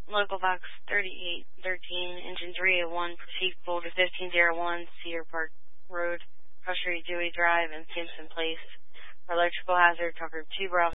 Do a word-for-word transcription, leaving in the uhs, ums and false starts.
Local Box thirty-eight thirteen, Engine three oh one, proceed full to fifteen oh one, Cedar Park Road, Cross Street, Dewey Drive, and Simpson Place. For electrical hazard, talk group two, Bravo